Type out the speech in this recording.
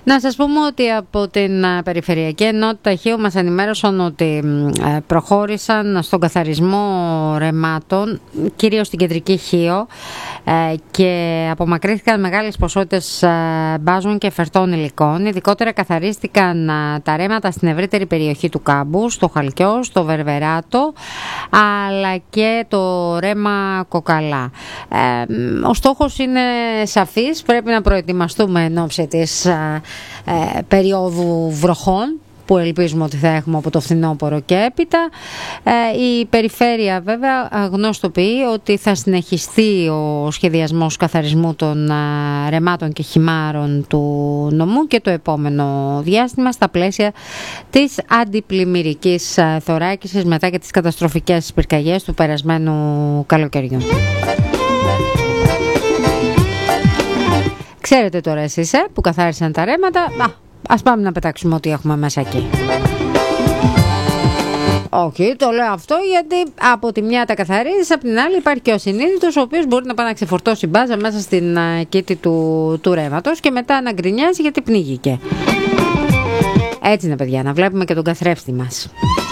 Να σας πούμε ότι από την Περιφερειακή Ενότητα Χίου μας ενημέρωσαν ότι προχώρησαν στον καθαρισμό ρεμάτων, κυρίως στην κεντρική Χίο, και απομακρύνθηκαν μεγάλες ποσότητες μπάζων και φερτών υλικών. Ειδικότερα καθαρίστηκαν τα ρέματα στην ευρύτερη περιοχή του κάμπου, στο Χαλκιό, στο Βερβεράτο, αλλά και το ρέμα Κοκαλά. Ο στόχος είναι σαφής, πρέπει να προετοιμαστούμε εν ώψη της περίοδου βροχών που ελπίζουμε ότι θα έχουμε από το φθινόπωρο και έπειτα. Η περιφέρεια βέβαια γνωστοποιεί ότι θα συνεχιστεί ο σχεδιασμός καθαρισμού των ρεμάτων και χυμάρων του νομού και το επόμενο διάστημα στα πλαίσια της αντιπλημμυρικής θωράκισης μετά και τις καταστροφικές πυρκαγιές του περασμένου καλοκαιριού. Ξέρετε τώρα εσείς που καθάρισαν τα ρέματα, ας πάμε να πετάξουμε ό,τι έχουμε μέσα εκεί. Όχι, το λέω αυτό γιατί από τη μια τα καθαρίζεις, από την άλλη υπάρχει και ο συνείδητος, ο οποίος μπορεί να πάει να ξεφορτώσει μπάζα μέσα στην κήτη του ρέματος και μετά να γκρινιάζει γιατί πνίγηκε. Έτσι είναι παιδιά, να βλέπουμε και τον καθρέφτη μας.